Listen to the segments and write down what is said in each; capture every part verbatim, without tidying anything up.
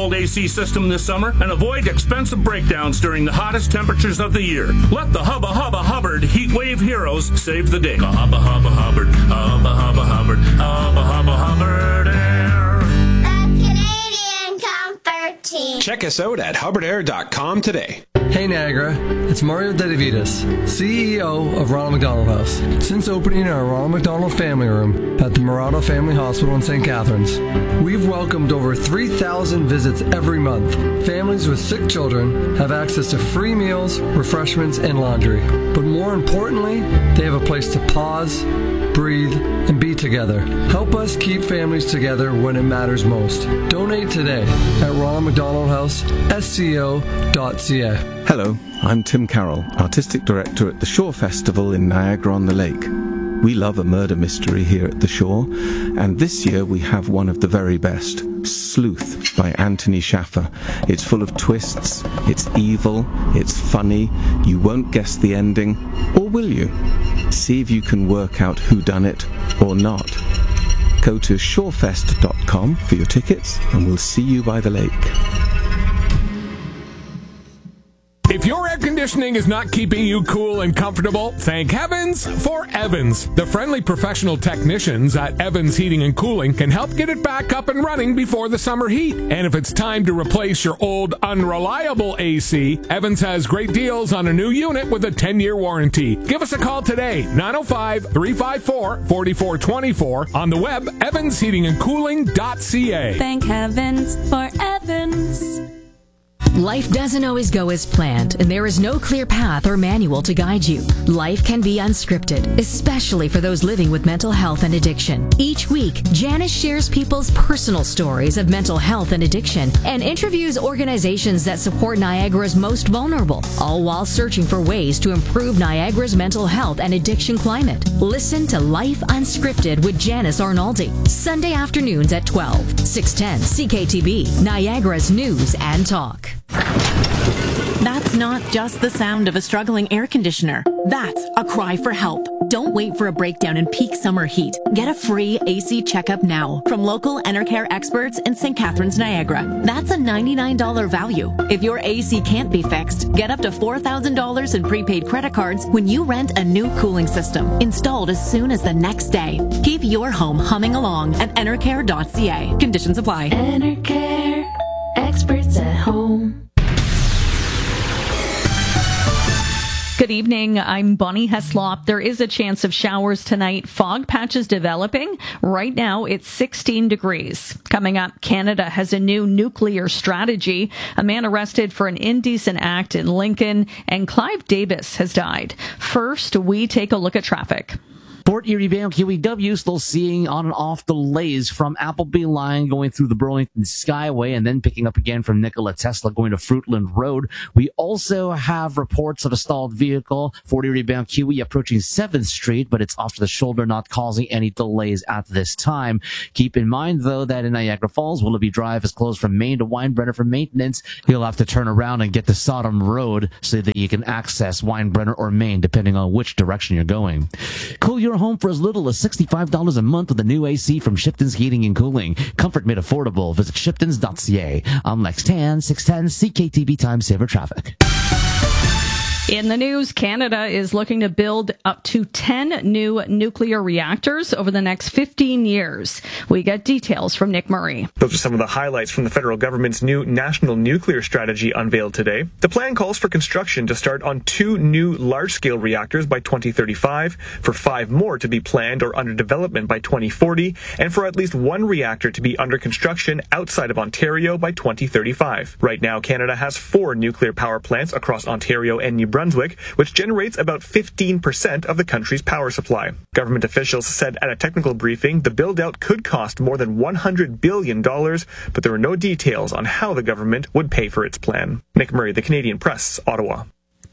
old A C system this summer and avoid expensive breakdowns during the hottest temperatures of the year. Let the Hubba Hubba Hubbard Heat Wave heroes save the day. Hubba Hubba Hubbard, Hubba Hubba Hubbard, Hubba Hubba Hubbard Air. The Canadian Comfort Team. Check us out at hubbard air dot com today. Hey Niagara, it's Mario Dedivitas, C E O of Ronald McDonald House. Since opening our Ronald McDonald Family Room at the Murado Family Hospital in Saint Catharines, we've welcomed over three thousand visits every month. Families with sick children have access to free meals, refreshments, and laundry. But more importantly, they have a place to pause, breathe, and be together. Help us keep families together when it matters most. Donate today at Ronald McDonald House, S C O dot C A. Hello, I'm Tim Carroll, Artistic Director at the Shore Festival in Niagara-on-the-Lake. We love a murder mystery here at the Shore, and this year we have one of the very best, Sleuth by Anthony Shaffer. It's full of twists, it's evil, it's funny, you won't guess the ending, or will you? See if you can work out who done it or not. Go to shorefest dot com for your tickets, and we'll see you by the lake. If your air conditioning is not keeping you cool and comfortable, thank heavens for Evans. The friendly professional technicians at Evans Heating and Cooling can help get it back up and running before the summer heat. And if it's time to replace your old unreliable A C, Evans has great deals on a new unit with a ten-year warranty. Give us a call today, nine oh five, three five four, four four two four, on the web, evans heating and cooling dot c a. Thank heavens for Evans. Life doesn't always go as planned, and there is no clear path or manual to guide you. Life can be unscripted, especially for those living with mental health and addiction. Each week, Janice shares people's personal stories of mental health and addiction and interviews organizations that support Niagara's most vulnerable, all while searching for ways to improve Niagara's mental health and addiction climate. Listen to Life Unscripted with Janice Arnaldi, Sunday afternoons at twelve, six ten C K T B, Niagara's News and Talk. That's not just the sound of a struggling air conditioner. That's a cry for help. Don't wait for a breakdown in peak summer heat. Get a free A C checkup now from local Enercare experts in Saint Catharines, Niagara. That's a ninety-nine dollars value. If your A C can't be fixed, get up to four thousand dollars in prepaid credit cards when you rent a new cooling system, installed as soon as the next day. Keep your home humming along at enercare dot c a. Conditions apply. Enercare, experts at home. Good evening. I'm Bonnie Heslop. There is a chance of showers tonight. Fog patches developing. Right now, it's sixteen degrees. Coming up, Canada has a new nuclear strategy. A man arrested for an indecent act in Lincoln, and Clive Davis has died. First, we take a look at traffic. Port Erie Bound Q E W still seeing on and off delays from Appleby line going through the Burlington Skyway and then picking up again from Nikola Tesla going to Fruitland Road. We also have reports of a stalled vehicle, Fort Erie Bound Q E approaching seventh Street, but it's off to the shoulder, not causing any delays at this time. Keep in mind, though, that in Niagara Falls, Willoughby Drive is closed from Main to Winebrenner for maintenance. You'll have to turn around and get to Sodom Road so that you can access Winebrenner or Main, depending on which direction you're going. Cool your home for as little as sixty-five dollars a month with a new A C from Shipton's Heating and Cooling. Comfort made affordable. Visit shiptons dot c a. I'm Lex Tan, six ten C K T B Time Saver Traffic. In the news, Canada is looking to build up to ten new nuclear reactors over the next fifteen years. We get details from Nick Murray. Those are some of the highlights from the federal government's new national nuclear strategy unveiled today. The plan calls for construction to start on two new large-scale reactors by twenty thirty-five, for five more to be planned or under development by twenty forty, and for at least one reactor to be under construction outside of Ontario by twenty thirty-five. Right now, Canada has four nuclear power plants across Ontario and New Brunswick. Brunswick, which generates about fifteen percent of the country's power supply. Government officials said at a technical briefing the build-out could cost more than one hundred billion dollars, but there were no details on how the government would pay for its plan. Nick Murray, The Canadian Press, Ottawa.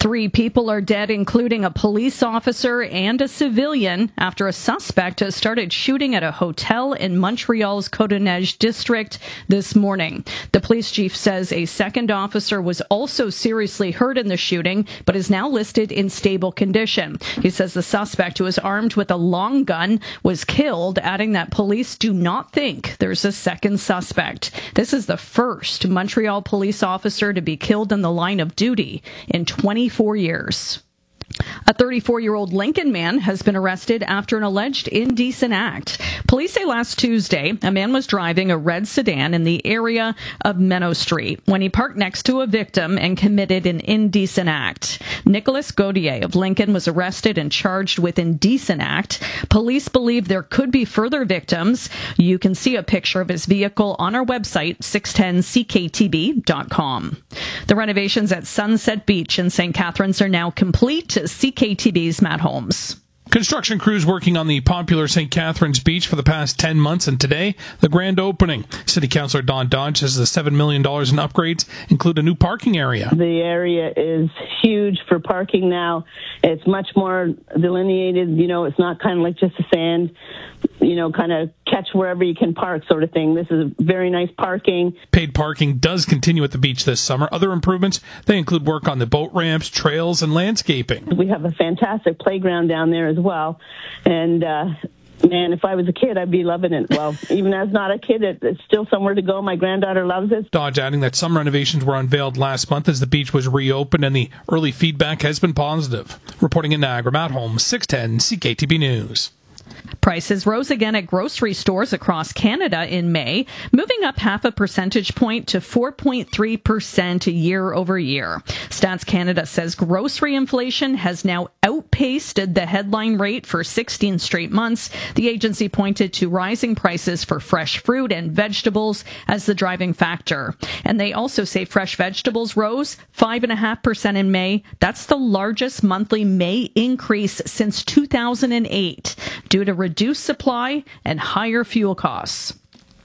Three people are dead, including a police officer and a civilian, after a suspect started shooting at a hotel in Montreal's Côte-Neige district this morning. The police chief says a second officer was also seriously hurt in the shooting, but is now listed in stable condition. He says the suspect, who was armed with a long gun, was killed, adding that police do not think there's a second suspect. This is the first Montreal police officer to be killed in the line of duty in twenty-four years. A thirty-four-year-old Lincoln man has been arrested after an alleged indecent act. Police say last Tuesday, a man was driving a red sedan in the area of Menno Street when he parked next to a victim and committed an indecent act. Nicholas Gaudier of Lincoln was arrested and charged with indecent act. Police believe there could be further victims. You can see a picture of his vehicle on our website, six ten C K T B dot com. The renovations at Sunset Beach in Saint Catharines are now complete. C K T B's Matt Holmes. Construction crews working on the popular Saint Catharines Beach for the past ten months, and today, the grand opening. City Councilor Don Dodge says the seven million dollars in upgrades include a new parking area. The area is huge for parking now. It's much more delineated. You know, it's not kind of like just a sand, you know, kind of catch wherever you can park sort of thing. This is very nice parking. Paid parking does continue at the beach this summer. Other improvements, they include work on the boat ramps, trails, and landscaping. We have a fantastic playground down there as well. And, uh, man, if I was a kid, I'd be loving it. Well, even as not a kid, it, it's still somewhere to go. My granddaughter loves it. Dodge adding that some renovations were unveiled last month as the beach was reopened, and the early feedback has been positive. Reporting in Niagara, Matt Holmes, six ten C K T B News. Prices rose again at grocery stores across Canada in May, moving up half a percentage point to four point three percent year over year. Stats Canada says grocery inflation has now outpaced the headline rate for sixteen straight months. The agency pointed to rising prices for fresh fruit and vegetables as the driving factor. And they also say fresh vegetables rose five point five percent in May. That's the largest monthly May increase since two thousand eight, due to reduced supply and higher fuel costs.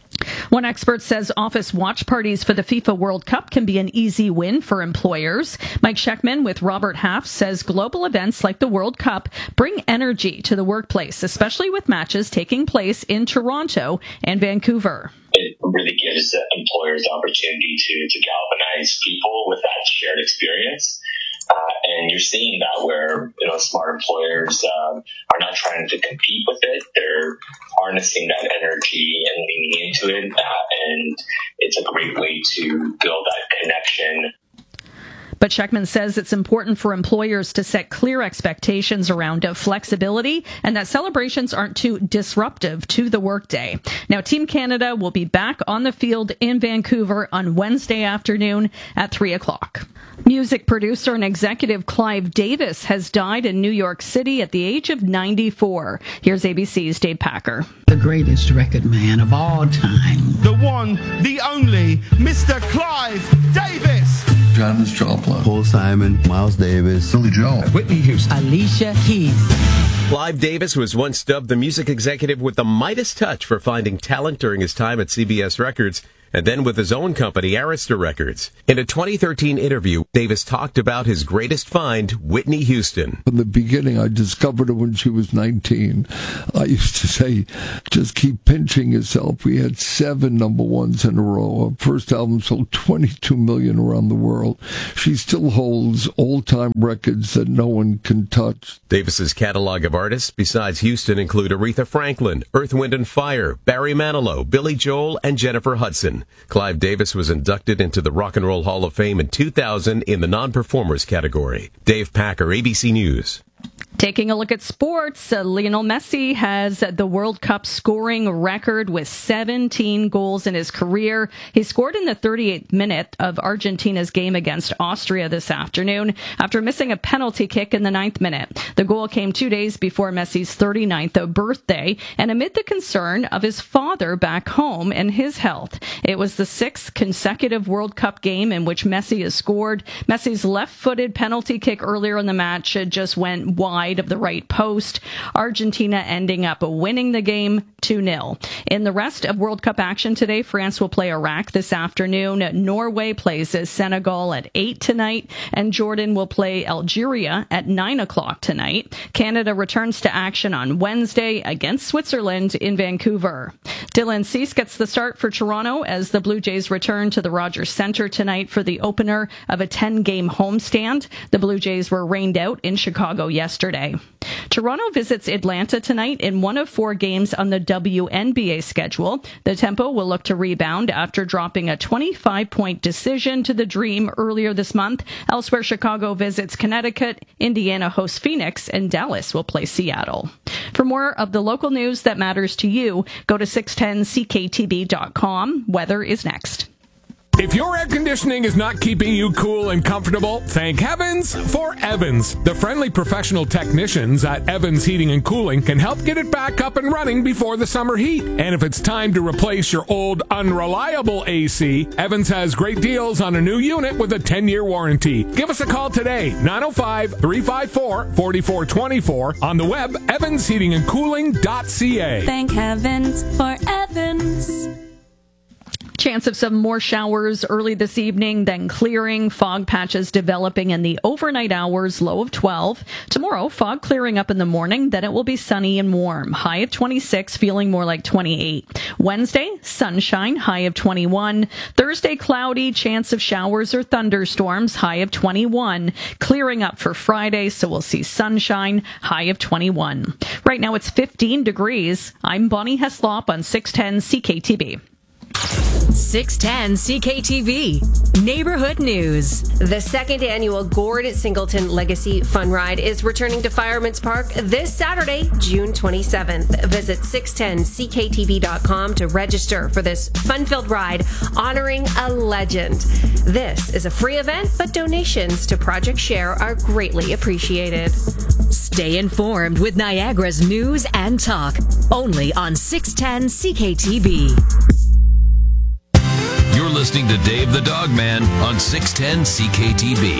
One expert says office watch parties for the FIFA World Cup can be an easy win for employers. Mike Scheckman with Robert Half says global events like the World Cup bring energy to the workplace, especially with matches taking place in Toronto and Vancouver. It really gives employers the opportunity to, to galvanize people with that shared experience. Uh, and you're seeing that where, you know, smart employers um, are not trying to compete with it. They're harnessing that energy and leaning into it. Uh, and it's a great way to build that connection. But Scheckman says it's important for employers to set clear expectations around flexibility and that celebrations aren't too disruptive to the workday. Now, Team Canada will be back on the field in Vancouver on Wednesday afternoon at three o'clock. Music producer and executive Clive Davis has died in New York City at the age of ninety-four. Here's A B C's Dave Packer. The greatest record man of all time. The one, the only, Mister Clive Davis. Janis Joplin, Paul Simon, Miles Davis, Billy Joel, Whitney Houston, Alicia Keys. Clive Davis was once dubbed the music executive with the Midas touch for finding talent during his time at C B S Records, and then with his own company, Arista Records. In a twenty thirteen interview, Davis talked about his greatest find, Whitney Houston. In the beginning, I discovered her when she was nineteen. I used to say, just keep pinching yourself. We had seven number ones in a row. Her first album sold twenty-two million around the world. She still holds all-time records that no one can touch. Davis's catalog of artists besides Houston include Aretha Franklin, Earth, Wind and Fire, Barry Manilow, Billy Joel, and Jennifer Hudson. Clive Davis was inducted into the Rock and Roll Hall of Fame in two thousand in the non-performers category. Dave Packer, A B C News. Taking a look at sports, uh, Lionel Messi has the World Cup scoring record with seventeen goals in his career. He scored in the thirty-eighth minute of Argentina's game against Austria this afternoon after missing a penalty kick in the ninth minute. The goal came two days before Messi's thirty-ninth birthday and amid the concern of his father back home and his health. It was the sixth consecutive World Cup game in which Messi has scored. Messi's left-footed penalty kick earlier in the match just went wide wide of the right post. Argentina ending up winning the game two nil. In the rest of World Cup action today, France will play Iraq this afternoon. Norway plays Senegal at eight tonight, and Jordan will play Algeria at nine o'clock tonight. Canada returns to action on Wednesday against Switzerland in Vancouver. Dylan Cease gets the start for Toronto as the Blue Jays return to the Rogers Centre tonight for the opener of a ten-game homestand. The Blue Jays were rained out in Chicago yesterday. Toronto visits Atlanta tonight in one of four games on the W N B A schedule. The Tempo will look to rebound after dropping a twenty-five point decision to the Dream earlier this month. Elsewhere, Chicago visits Connecticut, Indiana hosts Phoenix, and Dallas will play Seattle. For more of the local news that matters to you, go to six ten C K T B dot com. Weather is next. If your air conditioning is not keeping you cool and comfortable, thank heavens for Evans. The friendly professional technicians at Evans Heating and Cooling can help get it back up and running before the summer heat. And if it's time to replace your old unreliable A C, Evans has great deals on a new unit with a ten-year warranty. Give us a call today, nine oh five, three five four, four four two four, on the web, evans heating and cooling dot c a. Thank heavens for Evans. Chance of some more showers early this evening, then clearing. Fog patches developing in the overnight hours, low of twelve. Tomorrow, fog clearing up in the morning, then it will be sunny and warm. High of twenty-six, feeling more like twenty-eight. Wednesday, sunshine, high of twenty-one. Thursday, cloudy, chance of showers or thunderstorms, high of twenty-one. Clearing up for Friday, so we'll see sunshine, high of twenty-one. Right now, it's fifteen degrees. I'm Bonnie Heslop on six ten C K T B. six ten C K T V Neighborhood News. The second annual Gord Singleton Legacy Fun Ride is returning to Fireman's Park this Saturday, June twenty-seventh. Visit six ten C K T V dot com to register for this fun-filled ride honoring a legend. This is a free event, but donations to Project Share are greatly appreciated. Stay informed with Niagara's news and talk, only on six ten C K T V. You're listening to Dave the Dog Man on six ten C K T V.